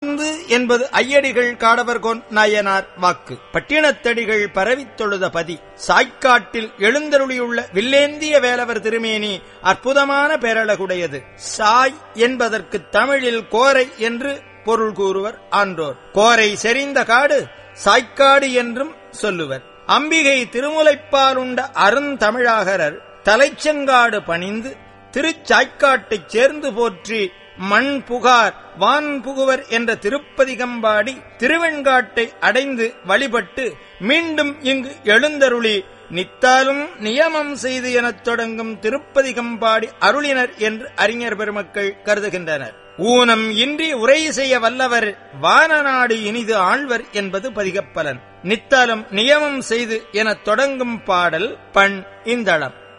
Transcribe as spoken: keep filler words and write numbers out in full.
சார்ந்து என்பது ஐயடிகள் காடவர்கோன் நாயனார் வாக்கு. பட்டினத்தடிகள் பரவித் தொழுத பதி. சாய்க்காட்டில் எழுந்தருளியுள்ள வில்லேந்திய வேலவர் திருமேனி அற்புதமான பேரழகுடையது. சாய் என்பதற்கு தமிழில் கோரை என்று பொருள் கூறுவர் ஆன்றோர். கோரை செறிந்த காடு சாய்க்காடு என்றும் சொல்லுவர். அம்பிகை திருமுலைப்பாலுண்ட அருந்தமிழாகரர் தலைச்செங்காடு பணிந்து திருச்சாய்க்காட்டைச் சேர்ந்து போற்றி மண் புகார் வான் புகுவர் என்ற திருப்பதிகம்பாடி திருவெண்காட்டை அடைந்து வழிபட்டு மீண்டும் இங்கு எழுந்தருளி நித்தாலும் நியமம் செய்து எனத் தொடங்கும் திருப்பதிகம்பாடி அருளினர் என்று அறிஞர் பெருமக்கள் கருதுகின்றனர். ஊனம் இன்றி உரை செய்ய வல்லவர் வானநாடு இனிது ஆழ்வர் என்பது பதிகப்பலன். நித்தாலும் நியமம் செய்து எனத் தொடங்கும் பாடல் பண் இந்தளம்.